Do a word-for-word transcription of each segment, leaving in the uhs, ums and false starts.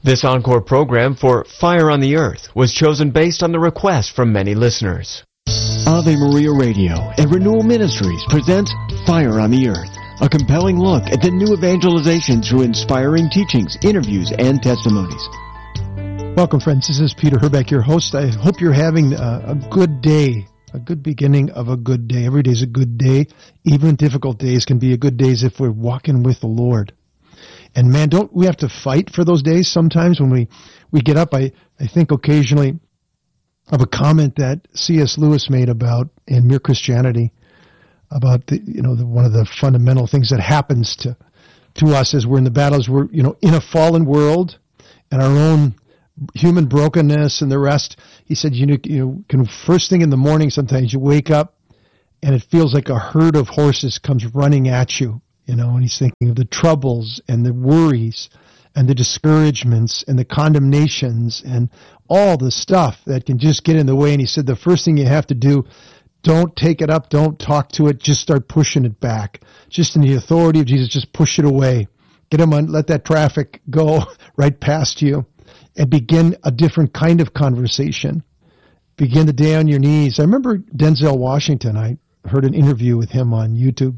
This encore program for Fire on the Earth was chosen based on the request from many listeners. Ave Maria Radio and Renewal Ministries presents Fire on the Earth, a compelling look at the new evangelization through inspiring teachings, interviews, and testimonies. Welcome, friends. This is Peter Herbeck, your host. I hope you're having a, a good day, a good beginning of a good day. Every day is a good day. Even difficult days can be a good days if we're walking with the Lord. And man, don't we have to fight for those days sometimes when we, we get up? I, I think occasionally of a comment that C S Lewis made about in Mere Christianity about the, you know, the, one of the fundamental things that happens to, to us as we're in the battles. We're, you know, in a fallen world and our own human brokenness and the rest. He said, you know, you can first thing in the morning, sometimes you wake up and it feels like a herd of horses comes running at you. You know, and he's thinking of the troubles and the worries and the discouragements and the condemnations and all the stuff that can just get in the way. And he said, the first thing you have to do, don't take it up, don't talk to it, just start pushing it back. Just in the authority of Jesus, just push it away. Get him on, let that traffic go right past you and begin a different kind of conversation. Begin the day on your knees. I remember Denzel Washington. I heard an interview with him on YouTube.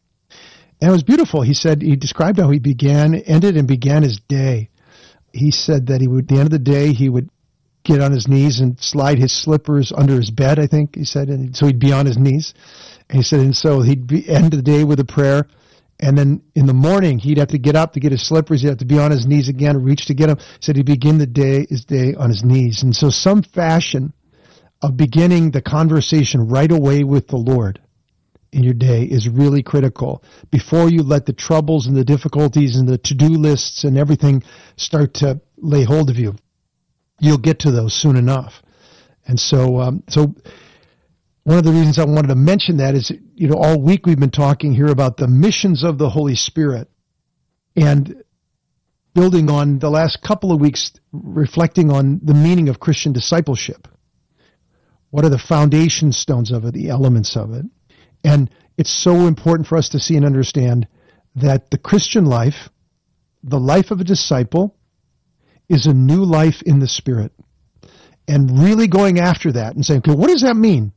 And it was beautiful. He said, he described how he began, ended and began his day. He said that he would, at the end of the day, he would get on his knees and slide his slippers under his bed, I think he said. And so he'd be on his knees. And he said, and so he'd be, end the day with a prayer. And then in the morning, he'd have to get up to get his slippers. He'd have to be on his knees again, reach to get them. He said he'd begin the day, his day on his knees. And so some fashion of beginning the conversation right away with the Lord in your day is really critical before you let the troubles and the difficulties and the to-do lists and everything start to lay hold of you. You'll get to those soon enough. And so, um, so one of the reasons I wanted to mention that is, you know, all week we've been talking here about the missions of the Holy Spirit and building on the last couple of weeks, reflecting on the meaning of Christian discipleship. What are the foundation stones of it, the elements of it? And it's so important for us to see and understand that the Christian life, the life of a disciple, is a new life in the Spirit. And really going after that and saying, okay, what does that mean?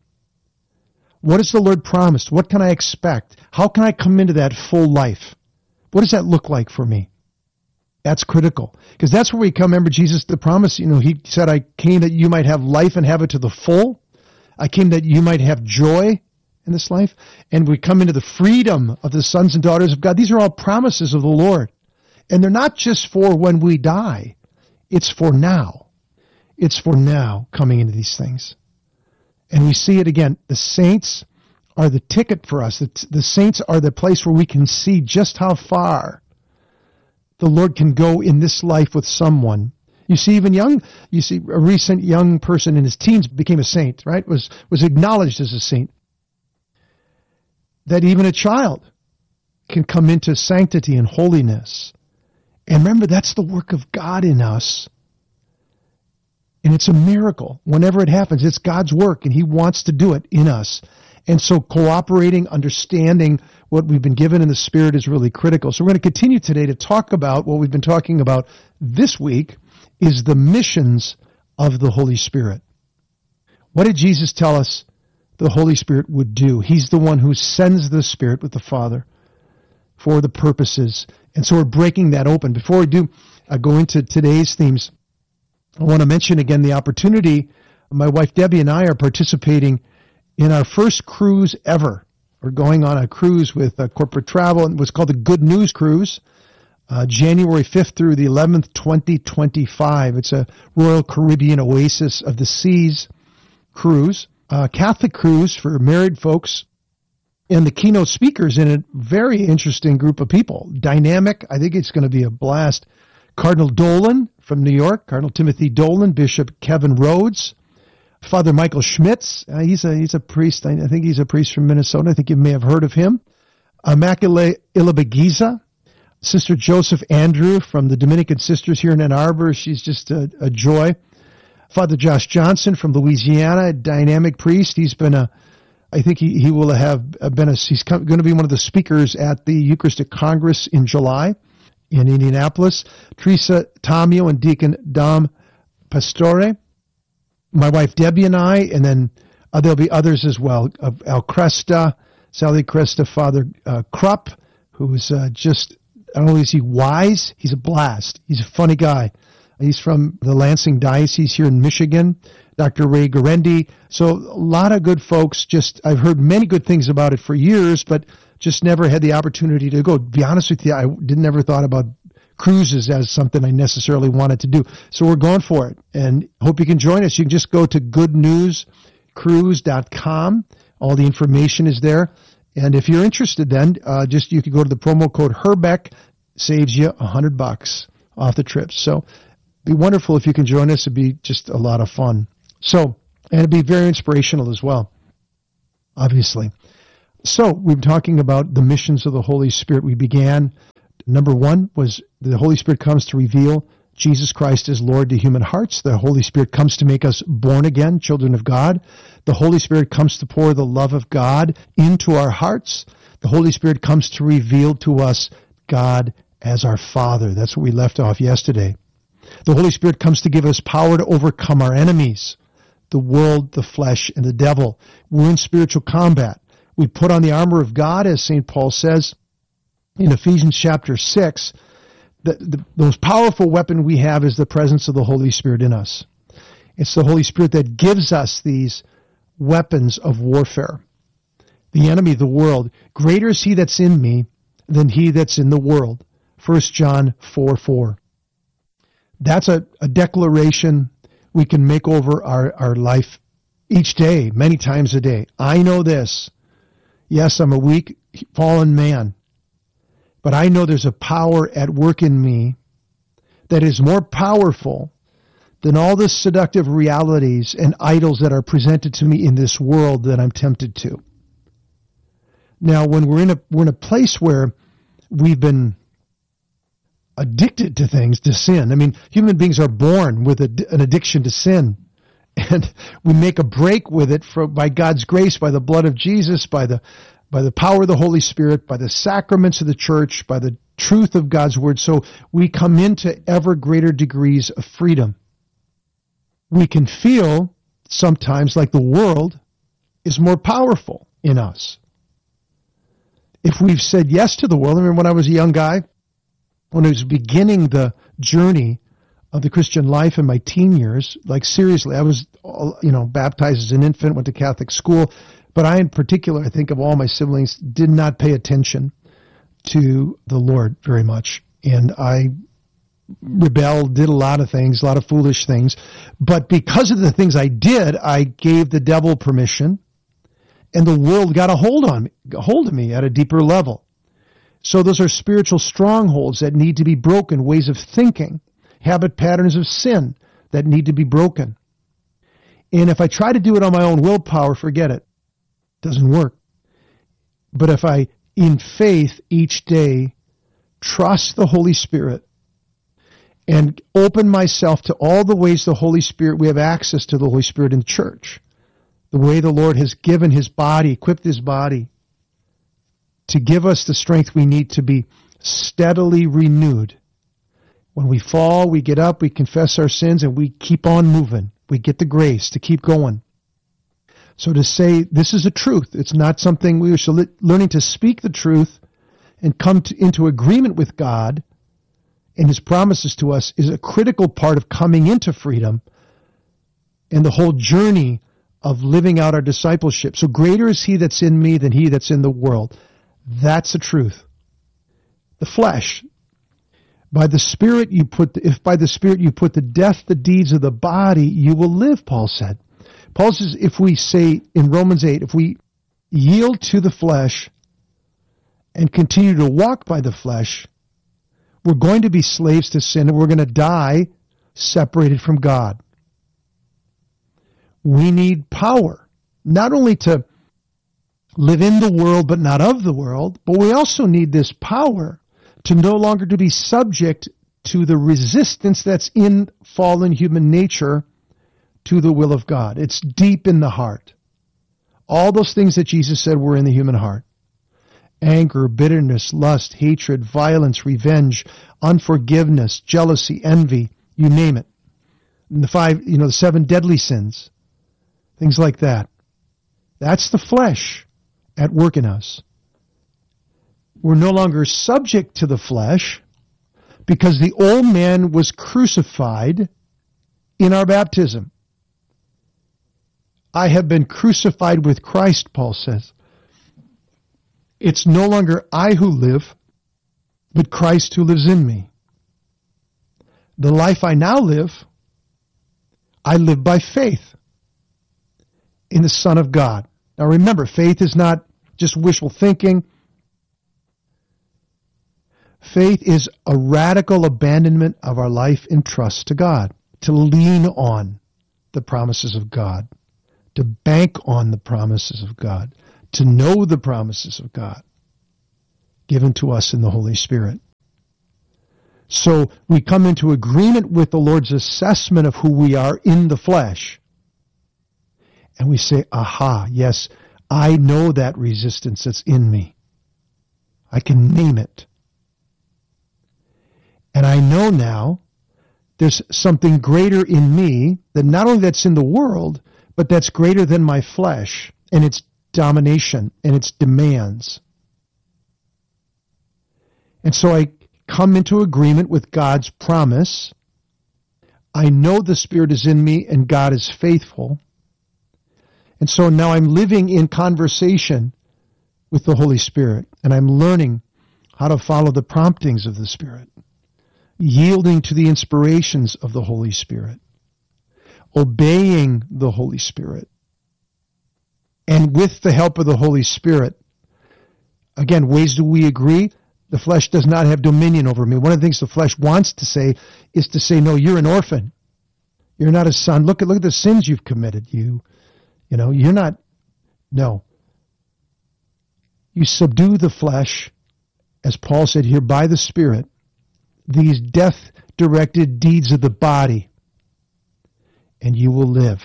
What has the Lord promised? What can I expect? How can I come into that full life? What does that look like for me? That's critical. Because that's where we come. Remember Jesus, the promise, you know, he said, I came that you might have life and have it to the full. I came that you might have joy in this life, and we come into the freedom of the sons and daughters of God. These are all promises of the Lord. And they're not just for when we die. It's for now. It's for now coming into these things. And we see it again. The saints are the ticket for us. The, the saints are the place where we can see just how far the Lord can go in this life with someone. You see, even young, you see a recent young person in his teens became a saint, right? Was, was acknowledged as a saint. That even a child can come into sanctity and holiness. And remember, that's the work of God in us. And it's a miracle. Whenever it happens, it's God's work, and he wants to do it in us. And so cooperating, understanding what we've been given in the Spirit is really critical. So we're going to continue today to talk about what we've been talking about this week is the missions of the Holy Spirit. What did Jesus tell us the Holy Spirit would do? He's the one who sends the Spirit with the Father for the purposes. And so we're breaking that open. Before we do uh, go into today's themes, I want to mention again the opportunity. My wife Debbie and I are participating in our first cruise ever. We're going on a cruise with uh, corporate travel, and what's called the Good News Cruise, uh, January fifth through the eleventh, twenty twenty-five. It's a Royal Caribbean Oasis of the Seas cruise. Uh, Catholic cruise for married folks, and the keynote speakers in it, very interesting group of people. Dynamic. I think it's going to be a blast. Cardinal Dolan from New York, Cardinal Timothy Dolan, Bishop Kevin Rhodes, Father Michael Schmitz. Uh, he's a he's a priest. I, I think he's a priest from Minnesota. I think you may have heard of him. Immaculate Ilibagiza, Sister Joseph Andrew from the Dominican Sisters here in Ann Arbor. She's just a, a joy. Father Josh Johnson from Louisiana, a dynamic priest. He's been a, I think he, he will have been a, he's going to be one of the speakers at the Eucharistic Congress in July. in Indianapolis, Teresa Tamio and Deacon Dom Pastore, my wife Debbie and I, and then uh, there'll be others as well, uh, Al Cresta, Sally Cresta, Father uh, Krupp, who's uh, just, not only is he wise, he's a blast. He's a funny guy. He's from the Lansing Diocese here in Michigan. Doctor Ray Garendi. So a lot of good folks. Just, I've heard many good things about it for years, but just never had the opportunity to go. To be honest with you, I didn't ever thought about cruises as something I necessarily wanted to do. So we're going for it, and hope you can join us. You can just go to good news cruise dot com. All the information is there. And if you're interested, then uh, just you can go to the promo code Herbeck, saves you a hundred bucks off the trip. So it'd be wonderful if you can join us. It'd be just a lot of fun. So, and it'd be very inspirational as well, obviously. So we've been talking about the missions of the Holy Spirit. We began, number one was the Holy Spirit comes to reveal Jesus Christ as Lord to human hearts. The Holy Spirit comes to make us born again, children of God. The Holy Spirit comes to pour the love of God into our hearts. The Holy Spirit comes to reveal to us God as our Father. That's what we left off yesterday. The Holy Spirit comes to give us power to overcome our enemies, the world, the flesh, and the devil. We're in spiritual combat. We put on the armor of God, as Saint Paul says in Ephesians chapter six. The, the, the most powerful weapon we have is the presence of the Holy Spirit in us. It's the Holy Spirit that gives us these weapons of warfare. The enemy, the world, greater is he that's in me than he that's in the world. First John four four. That's a, a declaration we can make over our, our life each day, many times a day. I know this. Yes, I'm a weak, fallen man. But I know there's a power at work in me that is more powerful than all the seductive realities and idols that are presented to me in this world that I'm tempted to. Now, when we're in a we're in a place where we've been addicted to things, to sin. I mean, human beings are born with a, an addiction to sin. And we make a break with it for, by God's grace, by the blood of Jesus, by the by the power of the Holy Spirit, by the sacraments of the church, by the truth of God's word. So we come into ever greater degrees of freedom. We can feel sometimes like the world is more powerful in us. If we've said yes to the world, I remember when I was a young guy, when I was beginning the journey of the Christian life in my teen years, like seriously, I was, you know, baptized as an infant, went to Catholic school, but I in particular, I think of all my siblings, did not pay attention to the Lord very much. And I rebelled, did a lot of things, a lot of foolish things. But because of the things I did, I gave the devil permission, and the world got a hold on me, a hold of me at a deeper level. So those are spiritual strongholds that need to be broken, ways of thinking, habit patterns of sin that need to be broken. And if I try to do it on my own willpower, forget it. It doesn't work. But if I, in faith, each day, trust the Holy Spirit and open myself to all the ways the Holy Spirit, we have access to the Holy Spirit in the church, the way the Lord has given his body, equipped his body to give us the strength we need to be steadily renewed. When we fall, we get up, we confess our sins, and we keep on moving. We get the grace to keep going. So to say this is a truth, it's not something we are so learning to speak the truth and come to, into agreement with God and his promises to us is a critical part of coming into freedom and the whole journey of living out our discipleship. So greater is he that's in me than he that's in the world. That's the truth. The flesh. By the Spirit you put, the, if by the Spirit you put to death the deeds of the body, you will live, Paul said. Paul says if we say in Romans eight, if we yield to the flesh and continue to walk by the flesh, we're going to be slaves to sin and we're going to die separated from God. We need power, not only to live in the world but not of the world, but we also need this power to no longer to be subject to the resistance that's in fallen human nature to the will of God. It's deep in the heart. All those things that Jesus said were in the human heart. anger, bitterness, lust, hatred, violence, revenge, unforgiveness, jealousy, envy, you name it. And the five, you know, the seven deadly sins, things like that. That's the flesh at work in us. We're no longer subject to the flesh because the old man was crucified in our baptism. I have been crucified with Christ, Paul says. It's no longer I who live, but Christ who lives in me. The life I now live, I live by faith in the Son of God. Now remember, faith is not just wishful thinking. Faith is a radical abandonment of our life in trust to God, to lean on the promises of God, to bank on the promises of God, to know the promises of God given to us in the Holy Spirit. So we come into agreement with the Lord's assessment of who we are in the flesh. And we say, aha, yes, I know that resistance that's in me. I can name it. And I know now there's something greater in me that not only that's in the world, but that's greater than my flesh and its domination and its demands. And so I come into agreement with God's promise. I know the Spirit is in me and God is faithful. And so now I'm living in conversation with the Holy Spirit, and I'm learning how to follow the promptings of the Spirit, yielding to the inspirations of the Holy Spirit, obeying the Holy Spirit. And with the help of the Holy Spirit, again, ways do we agree? The flesh does not have dominion over me. One of the things the flesh wants to say is to say, no, you're an orphan. You're not a son. Look at look at the sins you've committed. You, you know, you're not, no. You subdue the flesh, as Paul said here, by the Spirit, these death-directed deeds of the body, and you will live.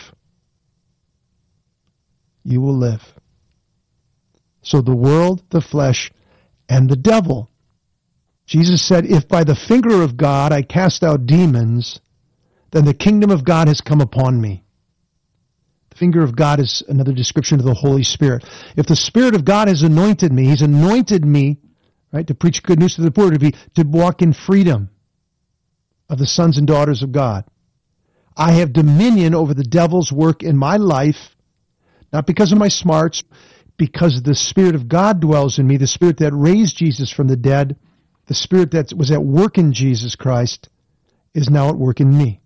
You will live. So the world, the flesh, and the devil. Jesus said, if by the finger of God I cast out demons, then the kingdom of God has come upon me. The finger of God is another description of the Holy Spirit. If the Spirit of God has anointed me, He's anointed me, right, to preach good news to the poor, to be, to walk in freedom of the sons and daughters of God. I have dominion over the devil's work in my life, not because of my smarts, because the Spirit of God dwells in me, the Spirit that raised Jesus from the dead, the Spirit that was at work in Jesus Christ is now at work in me.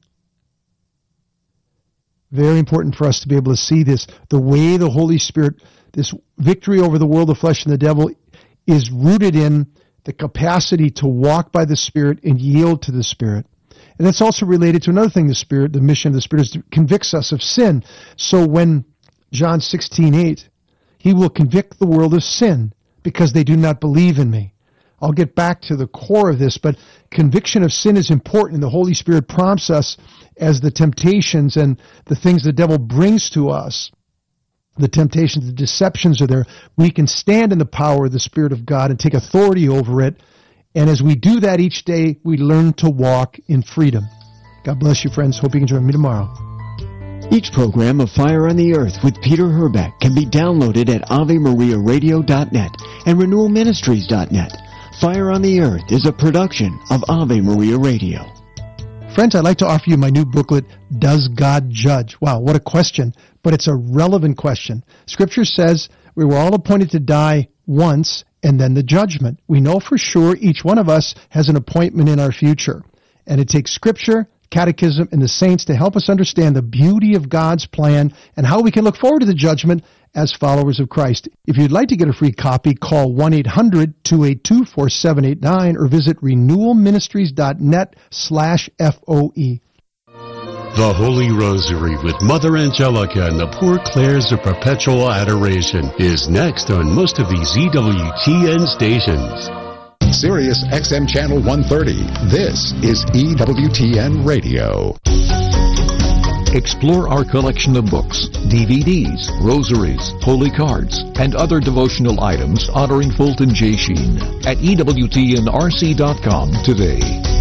Very important for us to be able to see this. The way the Holy Spirit, this victory over the world, the flesh, and the devil is rooted in the capacity to walk by the Spirit and yield to the Spirit. And that's also related to another thing the Spirit, the mission of the Spirit, is to convicts us of sin. So when John sixteen eight, He will convict the world of sin because they do not believe in me. I'll get back to the core of this, but conviction of sin is important, and the Holy Spirit prompts us as the temptations and the things the devil brings to us, the temptations, the deceptions are there. We can stand in the power of the Spirit of God and take authority over it, and as we do that each day, we learn to walk in freedom. God bless you, friends. Hope you can join me tomorrow. Each program of Fire on the Earth with Peter Herbeck can be downloaded at ave maria radio dot net and renewal ministries dot net. Fire on the Earth is a production of Ave Maria Radio. Friends, I'd like to offer you my new booklet, Does God Judge? Wow, what a question, but it's a relevant question. Scripture says we were all appointed to die once and then the judgment. We know for sure each one of us has an appointment in our future, and it takes Scripture, Catechism, and the saints to help us understand the beauty of God's plan and how we can look forward to the judgment as followers of Christ. If you'd like to get a free copy, call one eight hundred two eight two four seven eight nine or visit renewal ministries dot net slash F O E. The Holy Rosary with Mother Angelica and the Poor Clares of Perpetual Adoration is next on most of these E W T N stations. Sirius X M Channel one thirty. This is E W T N Radio. Explore our collection of books, D V Ds, rosaries, holy cards, and other devotional items honoring Fulton J. Sheen at E W T N R C dot com today.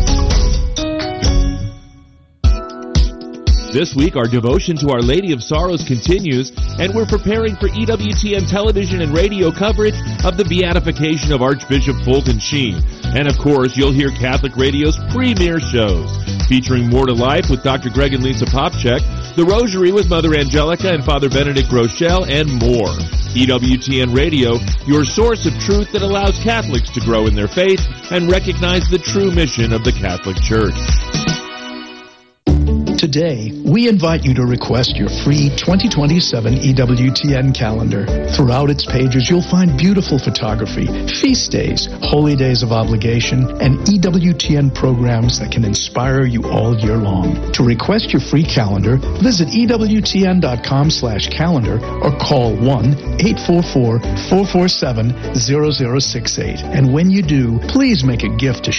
This week, our devotion to Our Lady of Sorrows continues, and we're preparing for E W T N television and radio coverage of the beatification of Archbishop Fulton Sheen. And of course, you'll hear Catholic Radio's premier shows, featuring More to Life with Doctor Greg and Lisa Popchak, The Rosary with Mother Angelica and Father Benedict Rochelle, and more. E W T N Radio, your source of truth that allows Catholics to grow in their faith and recognize the true mission of the Catholic Church. Today, we invite you to request your free twenty twenty-seven E W T N calendar. Throughout its pages, you'll find beautiful photography, feast days, holy days of obligation, and E W T N programs that can inspire you all year long. To request your free calendar, visit E W T N dot com slash calendar or call one eight four four, four four seven, zero zero six eight. And when you do, please make a gift to